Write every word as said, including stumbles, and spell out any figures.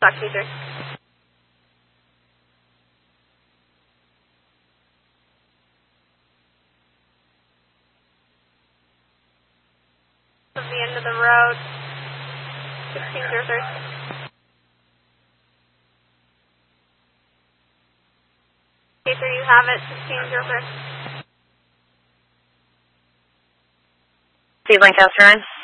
Talk to you, sir. At the end of the road, sixteen zero three. Okay, sir, you have it, sixteen zero three. Steve Lancaster nine.